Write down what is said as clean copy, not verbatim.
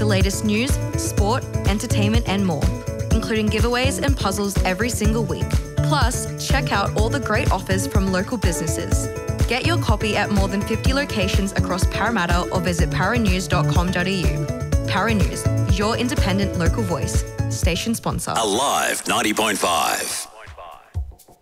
latest news, sport, entertainment and more, including giveaways and puzzles every single week. Plus, check out all the great offers from local businesses. Get your copy at more than 50 locations across Parramatta or visit paranews.com.au. Para News, your independent local voice. Station sponsor. Alive 90.5.